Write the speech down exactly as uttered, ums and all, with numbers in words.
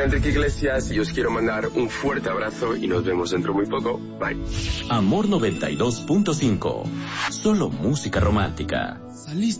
Hola, Enrique Iglesias, y os quiero mandar un fuerte abrazo y nos vemos dentro muy poco. Bye. Amor noventa y dos punto cinco. Solo música romántica. Saliste